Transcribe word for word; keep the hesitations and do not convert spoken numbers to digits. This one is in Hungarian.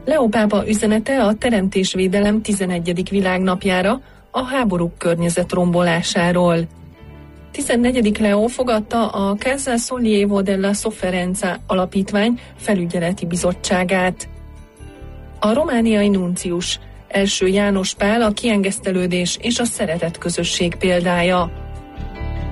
Leó pápa üzenete a teremtésvédelem tizenegyedik világnapjára, a háborúk környezetrombolásáról. tizennegyedik Leó fogadta a Casa Sollievo della Sofferenza alapítvány felügyeleti bizottságát. A romániai nuncius, első János Pál a kiengesztelődés és a szeretet közösség példája.